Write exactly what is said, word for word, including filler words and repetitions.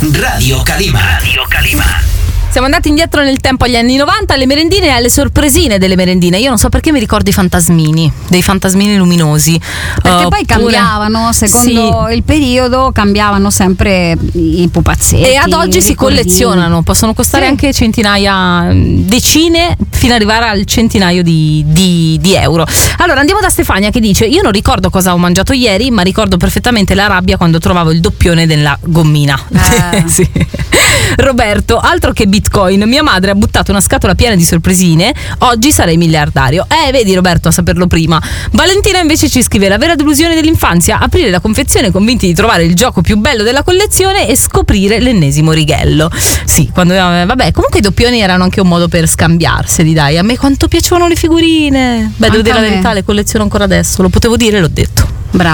Radio Calima. Radio Calima. Siamo andati indietro nel tempo agli anni novanta, alle merendine e alle sorpresine delle merendine. Io non so perché mi ricordo i fantasmini, dei fantasmini luminosi. Perché uh, poi cambiavano, secondo sì. il periodo, cambiavano sempre i pupazzetti. E ad oggi si collezionano, possono costare sì. anche centinaia, decine, fino ad arrivare al centinaio di, di, di euro. Allora andiamo da Stefania che dice: io non ricordo cosa ho mangiato ieri, ma ricordo perfettamente la rabbia quando trovavo il doppione della gommina. Eh. Sì. Roberto, altro che Bitcoin, mia madre ha buttato una scatola piena di sorpresine, oggi sarei miliardario. Eh, vedi Roberto, a saperlo prima. Valentina invece ci scrive: la vera delusione dell'infanzia, aprire la confezione convinti di trovare il gioco più bello della collezione e scoprire l'ennesimo righello. Sì, quando eh, vabbè, comunque i doppioni erano anche un modo per scambiarseli, dai. A me quanto piacevano le figurine. Beh, devo dire la verità, le colleziono ancora adesso, lo potevo dire, l'ho detto.